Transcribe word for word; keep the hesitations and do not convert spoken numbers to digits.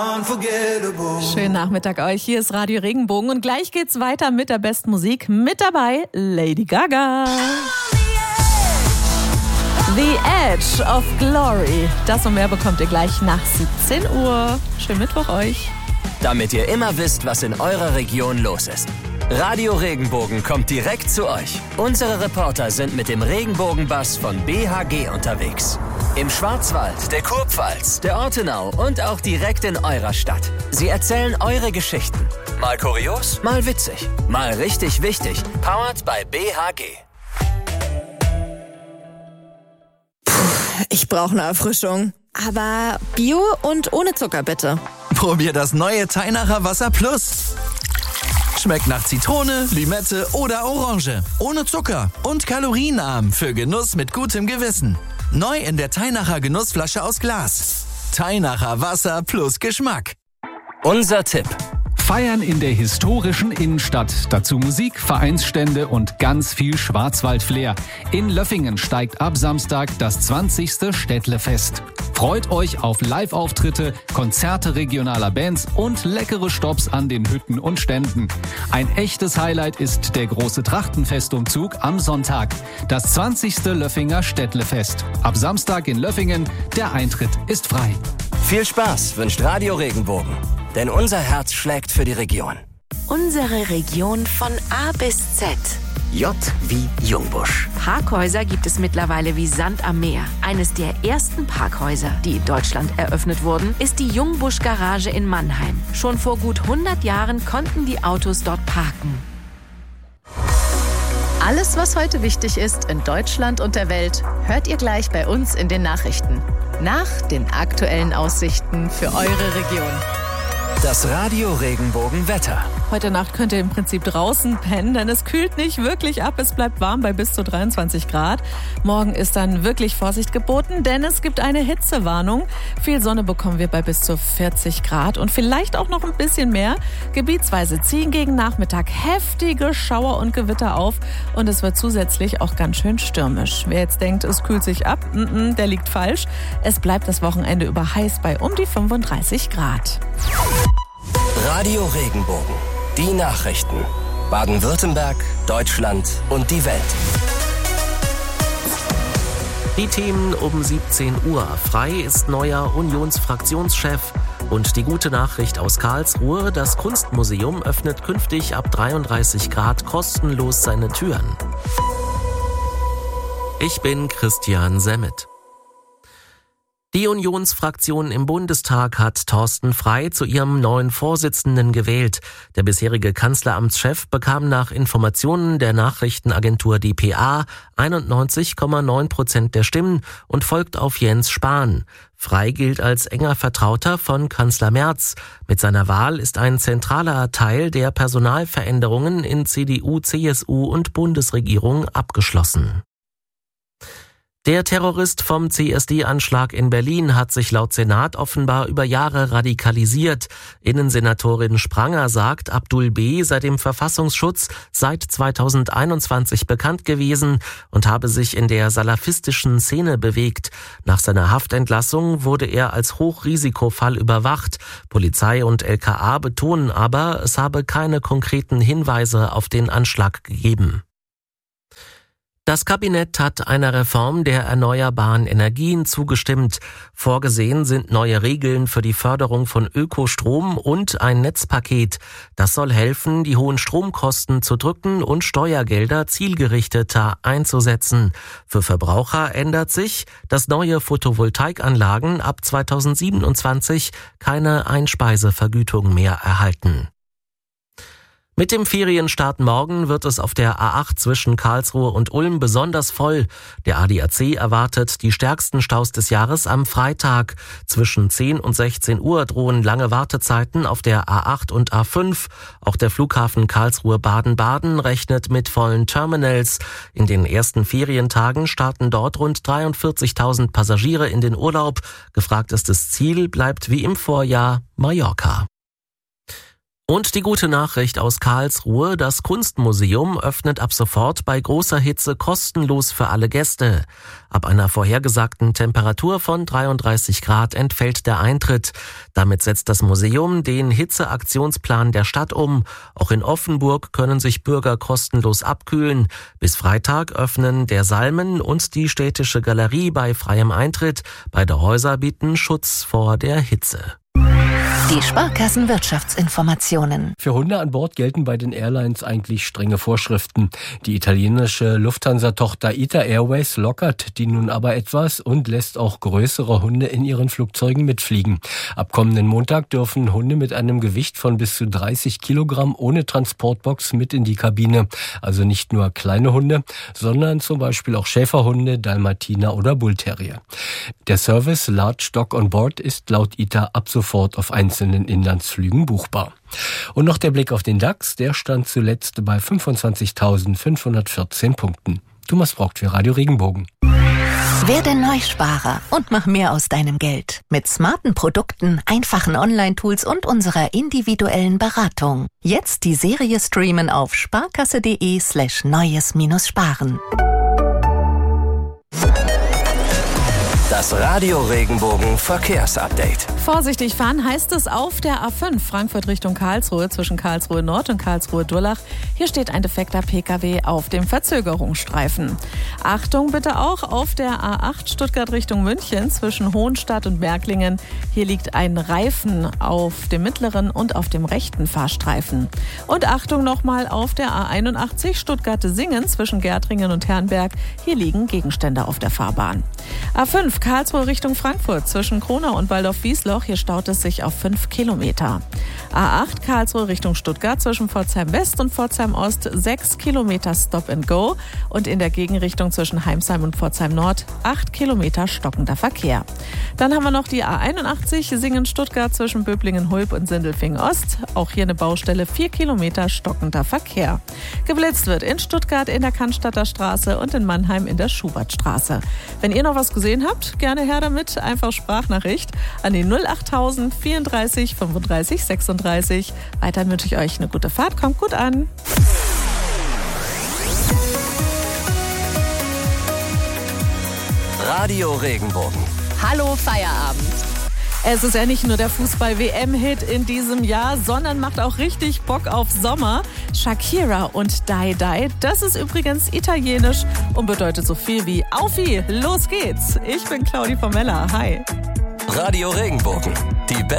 Schönen Nachmittag euch, hier ist Radio Regenbogen und gleich geht's weiter mit der besten Musik. Mit dabei Lady Gaga. The Edge of Glory. Das und mehr bekommt ihr gleich nach siebzehn Uhr. Schönen Mittwoch euch. Damit ihr immer wisst, was in eurer Region los ist. Radio Regenbogen kommt direkt zu euch. Unsere Reporter sind mit dem Regenbogenbus von B H G unterwegs. Im Schwarzwald, der Kurpfalz, der Ortenau und auch direkt in eurer Stadt. Sie erzählen eure Geschichten. Mal kurios, mal witzig, mal richtig wichtig. Powered by B H G. Puh, ich brauche eine Erfrischung. Aber Bio und ohne Zucker bitte. Probier das neue Teinacher Wasser Plus. Schmeckt nach Zitrone, Limette oder Orange. Ohne Zucker und kalorienarm für Genuss mit gutem Gewissen. Neu in der Teinacher Genussflasche aus Glas. Teinacher Wasser plus Geschmack. Unser Tipp. Feiern in der historischen Innenstadt. Dazu Musik, Vereinsstände und ganz viel Schwarzwald-Flair. In Löffingen steigt ab Samstag das zwanzigste Städtlefest. Freut euch auf Live-Auftritte, Konzerte regionaler Bands und leckere Stopps an den Hütten und Ständen. Ein echtes Highlight ist der große Trachtenfestumzug am Sonntag. Das zwanzigste Löffinger Städtlefest. Ab Samstag in Löffingen. Der Eintritt ist frei. Viel Spaß wünscht Radio Regenbogen. Denn unser Herz schlägt für die Region. Unsere Region von A bis Z. J wie Jungbusch. Parkhäuser gibt es mittlerweile wie Sand am Meer. Eines der ersten Parkhäuser, die in Deutschland eröffnet wurden, ist die Jungbusch Garage in Mannheim. Schon vor gut hundert Jahren konnten die Autos dort parken. Alles, was heute wichtig ist in Deutschland und der Welt, hört ihr gleich bei uns in den Nachrichten. Nach den aktuellen Aussichten für eure Region. Das Radio Regenbogen Wetter. Heute Nacht könnt ihr im Prinzip draußen pennen, denn es kühlt nicht wirklich ab. Es bleibt warm bei bis zu dreiundzwanzig Grad. Morgen ist dann wirklich Vorsicht geboten, denn es gibt eine Hitzewarnung. Viel Sonne bekommen wir bei bis zu vierzig Grad und vielleicht auch noch ein bisschen mehr. Gebietsweise ziehen gegen Nachmittag heftige Schauer und Gewitter auf und es wird zusätzlich auch ganz schön stürmisch. Wer jetzt denkt, es kühlt sich ab, n-n, der liegt falsch. Es bleibt das Wochenende über heiß bei um die fünfunddreißig Grad. Radio Regenbogen. Die Nachrichten. Baden-Württemberg, Deutschland und die Welt. Die Themen um siebzehn Uhr. Frei ist neuer Unionsfraktionschef. Und die gute Nachricht aus Karlsruhe, das Kunstmuseum öffnet künftig ab dreiunddreißig Grad kostenlos seine Türen. Ich bin Christian Semmet. Die Unionsfraktion im Bundestag hat Thorsten Frey zu ihrem neuen Vorsitzenden gewählt. Der bisherige Kanzleramtschef bekam nach Informationen der Nachrichtenagentur D P A einundneunzig Komma neun Prozent der Stimmen und folgt auf Jens Spahn. Frey gilt als enger Vertrauter von Kanzler Merz. Mit seiner Wahl ist ein zentraler Teil der Personalveränderungen in C D U, C S U und Bundesregierung abgeschlossen. Der Terrorist vom C S D-Anschlag in Berlin hat sich laut Senat offenbar über Jahre radikalisiert. Innensenatorin Spranger sagt, Abdul B. sei dem Verfassungsschutz seit zweitausendeinundzwanzig bekannt gewesen und habe sich in der salafistischen Szene bewegt. Nach seiner Haftentlassung wurde er als Hochrisikofall überwacht. Polizei und L K A betonen aber, es habe keine konkreten Hinweise auf den Anschlag gegeben. Das Kabinett hat einer Reform der erneuerbaren Energien zugestimmt. Vorgesehen sind neue Regeln für die Förderung von Ökostrom und ein Netzpaket. Das soll helfen, die hohen Stromkosten zu drücken und Steuergelder zielgerichteter einzusetzen. Für Verbraucher ändert sich, dass neue Photovoltaikanlagen ab zweitausendsiebenundzwanzig keine Einspeisevergütung mehr erhalten. Mit dem Ferienstart morgen wird es auf der A acht zwischen Karlsruhe und Ulm besonders voll. Der A D A C erwartet die stärksten Staus des Jahres am Freitag. Zwischen zehn und sechzehn Uhr drohen lange Wartezeiten auf der A acht und A fünf. Auch der Flughafen Karlsruhe-Baden-Baden rechnet mit vollen Terminals. In den ersten Ferientagen starten dort rund dreiundvierzigtausend Passagiere in den Urlaub. Gefragtestes Ziel bleibt wie im Vorjahr Mallorca. Und die gute Nachricht aus Karlsruhe, das Kunstmuseum öffnet ab sofort bei großer Hitze kostenlos für alle Gäste. Ab einer vorhergesagten Temperatur von dreiunddreißig Grad entfällt der Eintritt. Damit setzt das Museum den Hitzeaktionsplan der Stadt um. Auch in Offenburg können sich Bürger kostenlos abkühlen. Bis Freitag öffnen der Salmen und die Städtische Galerie bei freiem Eintritt. Beide Häuser bieten Schutz vor der Hitze. Die Sparkassenwirtschaftsinformationen. Für Hunde an Bord gelten bei den Airlines eigentlich strenge Vorschriften. Die italienische Lufthansa-Tochter ITA Airways lockert die nun aber etwas und lässt auch größere Hunde in ihren Flugzeugen mitfliegen. Ab kommenden Montag dürfen Hunde mit einem Gewicht von bis zu dreißig Kilogramm ohne Transportbox mit in die Kabine. Also nicht nur kleine Hunde, sondern zum Beispiel auch Schäferhunde, Dalmatiner oder Bullterrier. Der Service Large Dog on Board ist laut ITA ab sofort auf einzelnen Inlandsflügen buchbar. Und noch der Blick auf den DAX, der stand zuletzt bei fünfundzwanzigtausendfünfhundertvierzehn Punkten. Thomas Brockt für Radio Regenbogen. Werde Neusparer und mach mehr aus deinem Geld. Mit smarten Produkten, einfachen Online-Tools und unserer individuellen Beratung. Jetzt die Serie streamen auf sparkasse.de slash neues minus sparen. Das Radio Regenbogen Verkehrsupdate. Vorsichtig fahren heißt es auf der A fünf Frankfurt Richtung Karlsruhe zwischen Karlsruhe Nord und Karlsruhe Durlach. Hier steht ein defekter Pkw auf dem Verzögerungsstreifen. Achtung bitte auch auf der A acht Stuttgart Richtung München zwischen Hohenstadt und Berglingen. Hier liegt ein Reifen auf dem mittleren und auf dem rechten Fahrstreifen. Und Achtung nochmal auf der A einundachtzig Stuttgart-Singen zwischen Gärtringen und Herrenberg. Hier liegen Gegenstände auf der Fahrbahn. A fünf Karlsruhe Richtung Frankfurt zwischen Kronau und Waldorf-Wiesloch. Hier staut es sich auf fünf Kilometer. A acht Karlsruhe Richtung Stuttgart zwischen Pforzheim West und Pforzheim Ost sechs Kilometer Stop and Go. Und in der Gegenrichtung zwischen Heimsheim und Pforzheim Nord acht Kilometer stockender Verkehr. Dann haben wir noch die A einundachtzig Singen-Stuttgart zwischen Böblingen-Hulb und Sindelfingen-Ost. Auch hier eine Baustelle, vier Kilometer stockender Verkehr. Geblitzt wird in Stuttgart in der Cannstatter Straße und in Mannheim in der Schubertstraße. Wenn ihr noch was gesehen habt, gerne her damit. Einfach Sprachnachricht an die null achttausend vierunddreißig fünfunddreißig sechsunddreißig. Weiterhin wünsche ich euch eine gute Fahrt. Kommt gut an. Radio Regenbogen. Hallo Feierabend. Es ist ja nicht nur der Fußball-W M-Hit in diesem Jahr, sondern macht auch richtig Bock auf Sommer. Shakira und Die Die, das ist übrigens italienisch und bedeutet so viel wie Aufi, los geht's. Ich bin Claudi Pomella, hi. Radio Regenbogen, die beste